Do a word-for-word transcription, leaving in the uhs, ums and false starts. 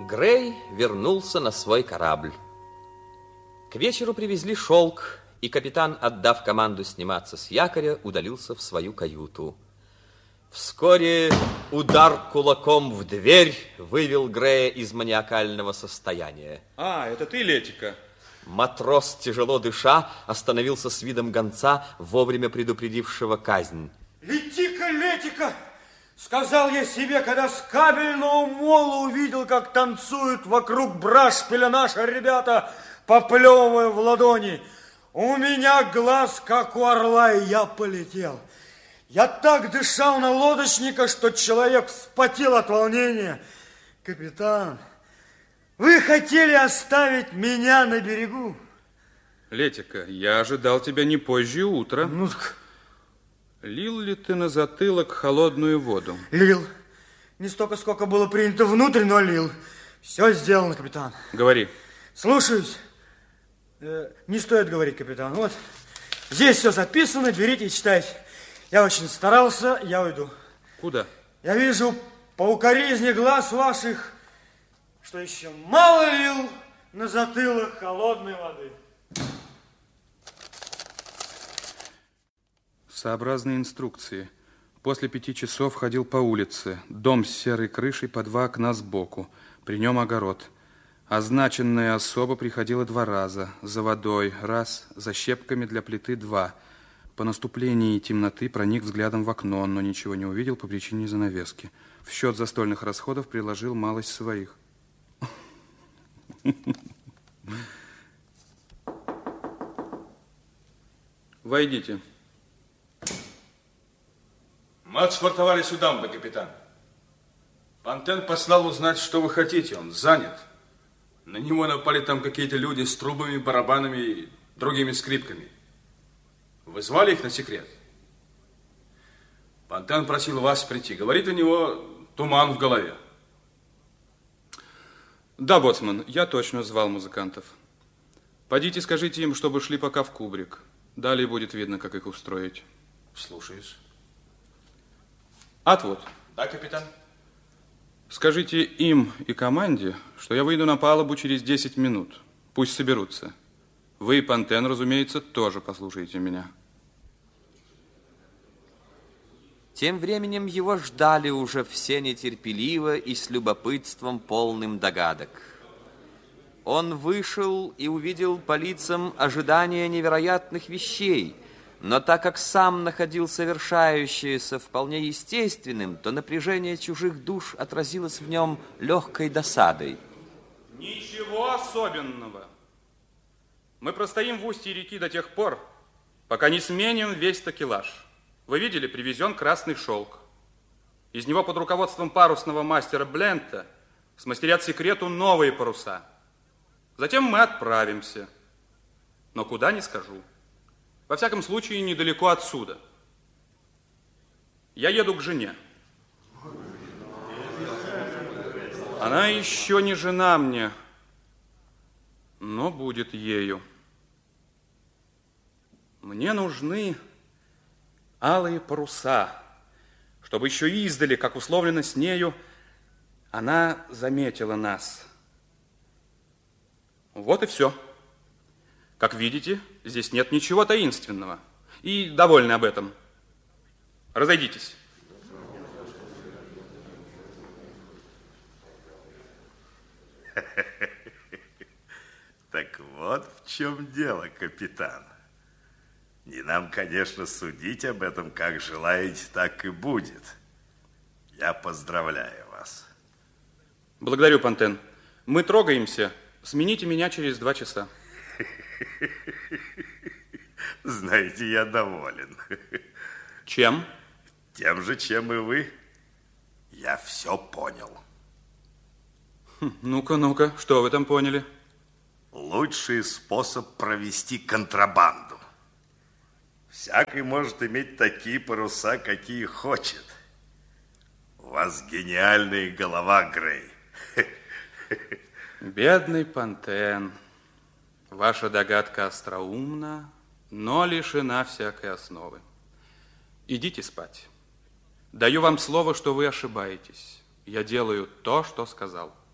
Грей вернулся на свой корабль. К вечеру привезли шелк, и капитан, отдав команду сниматься с якоря, удалился в свою каюту. Вскоре удар кулаком в дверь вывел Грея из маниакального состояния. А, это ты, Летика? Матрос, тяжело дыша, остановился с видом гонца, вовремя предупредившего казнь. Летика, Летика! Сказал я себе, когда с кабельного мола увидел, как танцуют вокруг брашпиля наши ребята, поплевывая в ладони. У меня глаз, как у орла, и я полетел. Я так дышал на лодочника, что человек вспотел от волнения. Капитан, вы хотели оставить меня на берегу? Летика, я ожидал тебя не позже утра. Ну, Лил ли ты на затылок холодную воду? Лил. Не столько, сколько было принято внутрь, но лил. Все сделано, капитан. Говори. Слушаюсь. Э, не стоит говорить, капитан. Вот, здесь все записано, берите и читайте. Я очень старался, я уйду. Куда? Я вижу по укоризне глаз ваших, что еще мало лил на затылок холодной воды. Сообразные инструкции. После пяти часов ходил по улице. Дом с серой крышей, по два окна сбоку. При нем огород. Означенная особа приходила два раза. За водой раз, за щепками для плиты два. По наступлении темноты проник взглядом в окно, но ничего не увидел по причине занавески. В счет застольных расходов приложил малость своих. Войдите. Мы отшвартовались у дамбы, капитан. Пантен послал узнать, что вы хотите. Он занят. На него напали там какие-то люди с трубами, барабанами и другими скрипками. Вы звали их на секрет? Пантен просил вас прийти. Говорит, у него туман в голове. Да, боцман, я точно звал музыкантов. Пойдите, скажите им, чтобы шли пока в кубрик. Далее будет видно, как их устроить. Слушаюсь. Отвод. Да, капитан. Скажите им и команде, что я выйду на палубу через десять минут. Пусть соберутся. Вы, Пантен, разумеется, тоже послушаете меня. Тем временем его ждали уже все нетерпеливо и с любопытством полным догадок. Он вышел и увидел по лицам ожидания невероятных вещей, но так как сам находил совершающееся вполне естественным, то напряжение чужих душ отразилось в нем легкой досадой. Ничего особенного. Мы простоим в устье реки до тех пор, пока не сменим весь такелаж. Вы видели, привезен красный шелк. Из него под руководством парусного мастера Блента смастерят секрету новые паруса. Затем мы отправимся. Но куда, не скажу. Во всяком случае, недалеко отсюда. Я еду к жене. Она еще не жена мне, но будет ею. Мне нужны алые паруса, чтобы еще издали, как условлено с нею, она заметила нас. Вот и все. Как видите, здесь нет ничего таинственного. И довольны об этом. Разойдитесь. Так вот в чем дело, капитан. Не нам, конечно, судить об этом, как желаете, так и будет. Я поздравляю вас. Благодарю, Пантен. Мы трогаемся. Смените меня через два часа. Знаете, я доволен. Чем? Тем же, чем и вы. Я все понял. Ну-ка, ну-ка, что вы там поняли? Лучший способ провести контрабанду. Всякий может иметь такие паруса, какие хочет. У вас гениальная голова, Грей. Бедный Пантен. Ваша догадка остроумна, но лишена всякой основы. Идите спать. Даю вам слово, что вы ошибаетесь. Я делаю то, что сказал.